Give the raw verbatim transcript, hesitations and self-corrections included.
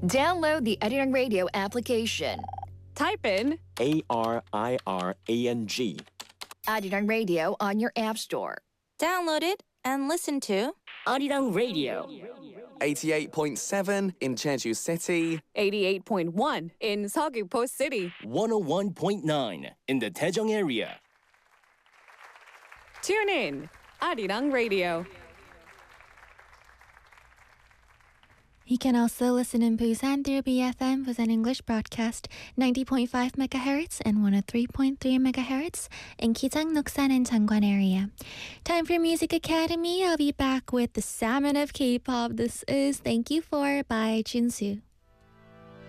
Download the Arirang Radio application. Type in A R I R A N G. Arirang Radio on your app store. Download it and listen to Arirang Radio. eighty-eight point seven in Jeju City. eighty-eight point one in Seogwipo City. one oh one point nine in the Daejeong area. Tune in, Arirang Radio. You can also listen in Busan through B F M Busan English Broadcast ninety point five megahertz and one oh three point three megahertz in Kijang, Noksan, and Changwon area. Time for Music Academy. I'll be back with the Salmon of K-pop. This is Thank You For by Jinsu.